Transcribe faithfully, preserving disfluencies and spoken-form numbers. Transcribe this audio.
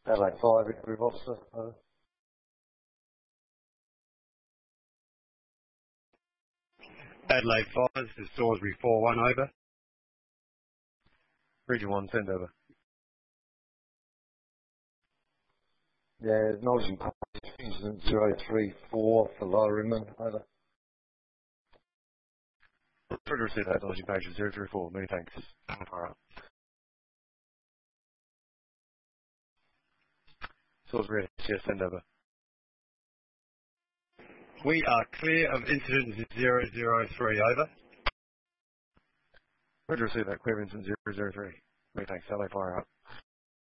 Adelaide five, Group Officer, over. Adelaide five, this is Salisbury four one, over. Region one, send over. Yeah, acknowledging incident zero three four for Lower Inman, over. Try to receive that acknowledging patient zero three four, many thanks. Far out. Salisbury, yes, send over. We are clear of incident zero zero three, over. Try to receive that clear incident zero zero three, many thanks, L A fire out.